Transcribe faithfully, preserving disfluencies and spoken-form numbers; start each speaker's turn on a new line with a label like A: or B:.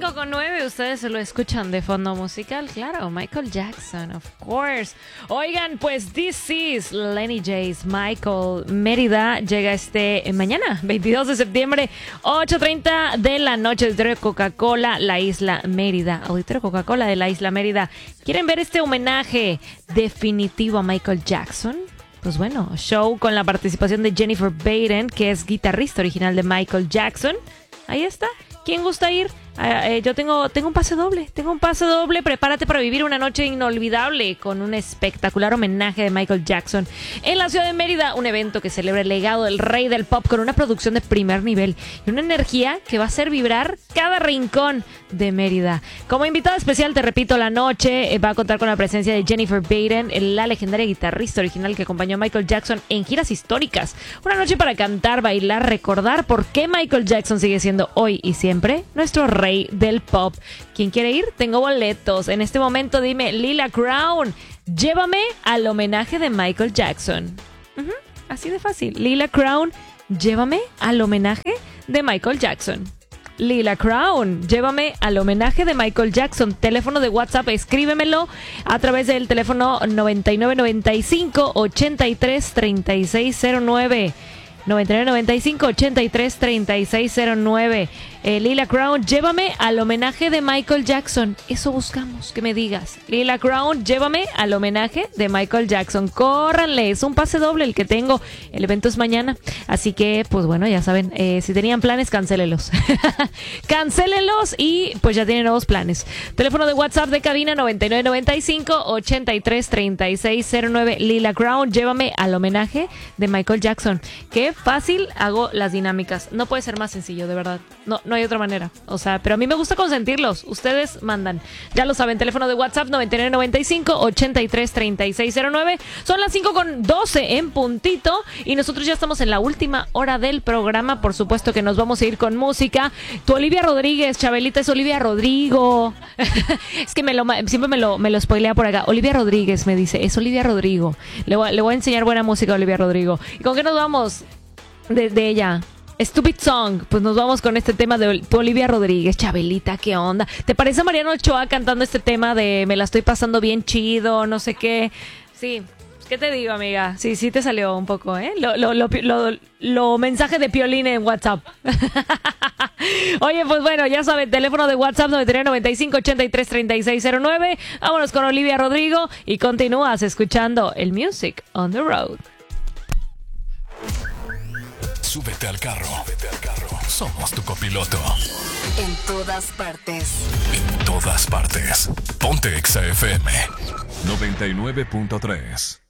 A: cinco con nueve, ustedes se lo escuchan de fondo musical, claro, Michael Jackson, of course. Oigan, pues this is Lenny J's Michael Mérida, llega este eh, mañana, veintidós de septiembre, ocho treinta de la noche, Auditorio Coca-Cola, la Isla Mérida, Auditorio Coca-Cola de la Isla Mérida. ¿Quieren ver este homenaje definitivo a Michael Jackson? Pues bueno, show con la participación de Jennifer Baden, que es guitarrista original de Michael Jackson. Ahí está. ¿Quién gusta ir? Eh, eh, yo tengo, tengo un pase doble, tengo un pase doble, prepárate para vivir una noche inolvidable con un espectacular homenaje de Michael Jackson en la ciudad de Mérida, un evento que celebra el legado del rey del pop con una producción de primer nivel y una energía que va a hacer vibrar cada rincón de Mérida. Como invitada especial, te repito, la noche eh, va a contar con la presencia de Jennifer Baden, la legendaria guitarrista original que acompañó a Michael Jackson en giras históricas. Una noche para cantar, bailar, recordar por qué Michael Jackson sigue siendo hoy y siempre nuestro rey del pop. ¿Quién quiere ir? Tengo boletos. En este momento dime, Lila Crown, llévame al homenaje de Michael Jackson. Uh-huh. Así de fácil. Lila Crown, llévame al homenaje de Michael Jackson. Lila Crown, llévame al homenaje de Michael Jackson. Teléfono de WhatsApp, escríbemelo a través del teléfono noventa y nueve noventa y cinco ochenta y tres treinta y seis cero nueve. noventa y nueve noventa y cinco ochenta y tres treinta y seis cero nueve. Eh, Lila Crown, llévame al homenaje de Michael Jackson. Eso buscamos, que me digas. Lila Crown, llévame al homenaje de Michael Jackson. Córranle, es un pase doble el que tengo. El evento es mañana. Así que, pues bueno, ya saben, eh, si tenían planes, cancélenlos. Cancélenlos y pues ya tienen nuevos planes. Teléfono de WhatsApp de cabina noventa y nueve noventa y cinco ochenta y tres treinta y seis cero nueve. Lila Crown, llévame al homenaje de Michael Jackson. Qué fácil hago las dinámicas. No puede ser más sencillo, de verdad. No, no hay otra manera. O sea, pero a mí me gusta consentirlos. Ustedes mandan. Ya lo saben, teléfono de WhatsApp noventa y nueve noventa y cinco ochenta y tres treinta y seis cero nueve. Son las cinco con doce en puntito y nosotros ya estamos en la última hora del programa. Por supuesto que nos vamos a ir con música. Tu Olivia Rodríguez, Chabelita, es Olivia Rodrigo. Es que me lo, siempre me lo, me lo spoilea por acá. Olivia Rodríguez me dice, es Olivia Rodrigo. Le voy, le voy a enseñar buena música a Olivia Rodrigo. ¿Y con qué nos vamos? De, de ella. Stupid Song. Pues nos vamos con este tema de Olivia Rodríguez. Chabelita, ¿qué onda? ¿Te parece Mariano Ochoa cantando este tema de me la estoy pasando bien chido, no sé qué? Sí. ¿Qué te digo, amiga? Sí, sí te salió un poco, ¿eh? Lo, lo, lo, lo, lo mensaje de Piolín en WhatsApp. Oye, pues bueno, ya saben, teléfono de WhatsApp noventa y nueve noventa y cinco ochenta y tres treinta y seis cero nueve. Vámonos con Olivia Rodrigo y continúas escuchando el Music on the Road.
B: Súbete al carro. Súbete al carro. Somos tu copiloto.
C: En todas partes.
B: En todas partes. Ponte Exa F M noventa y nueve punto tres.